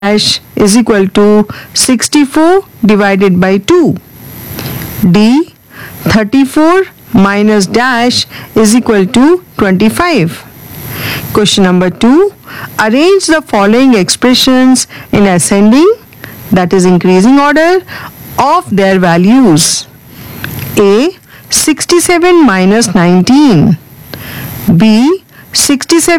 dash is equal to 64 divided by 2. D. 34 minus dash is equal to 25. Question number 2. Arrange the following expressions in ascending, that is increasing order, of their values. A. 67 minus 19. B. 67